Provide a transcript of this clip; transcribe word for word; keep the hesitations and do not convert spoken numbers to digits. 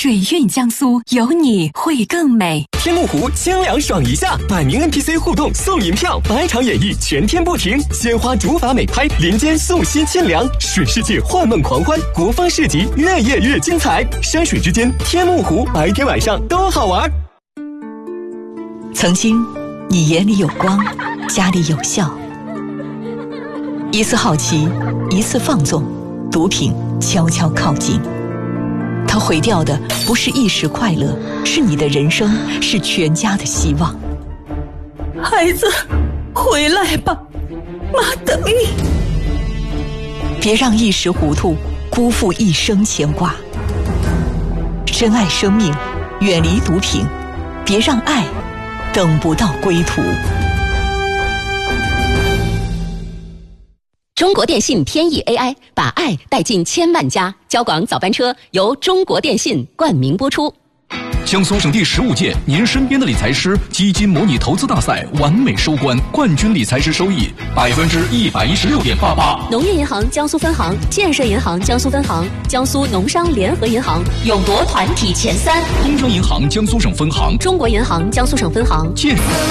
水韵江苏，有你会更美。 天目湖清凉爽一下，百名 N P C 互动送银票，百场演绎全天不停，鲜花竹筏美拍，林间素心清凉，水世界幻梦狂欢，国风市集越夜越精彩，山水之间，天目湖白天晚上都好玩。 曾经，你眼里有光，家里有笑。一次好奇，一次放纵，毒品悄悄靠近。它毁掉的不是一时快乐，是你的人生，是全家的希望。 孩子，回来吧，妈等你。 别让一时糊涂辜负一生牵挂。珍爱生命，远离毒品，别让爱等不到归途。 中国电信天翼 A I 把爱带进千万家，交广早班车由中国电信冠名播出。 江苏省第十五届您身边的理财师基金模拟投资大赛完美收官，冠军理财师收益百分之一百一十六点八八。 农业银行江苏分行、建设银行江苏分行、江苏农商联合银行勇夺团体前三。 工商银行江苏省分行、 中国银行江苏省分行、 建。